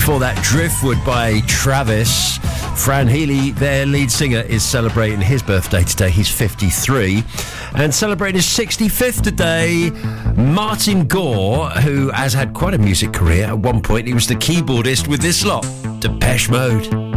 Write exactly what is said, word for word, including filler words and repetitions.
Before that, Driftwood by Travis. Fran Healy, their lead singer, is celebrating his birthday today. He's fifty-three. And celebrating his sixty-fifth today, Martin Gore, who has had quite a music career. At one point, he was the keyboardist with this lot, Depeche Mode.